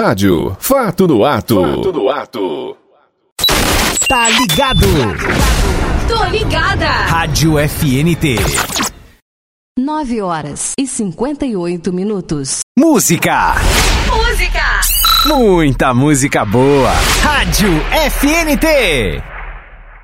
rádio. Fato no ato. Fato no ato. Tá ligado? Tô ligada. Rádio FNT. 9h58. Música. Música. Muita música boa. Rádio FNT.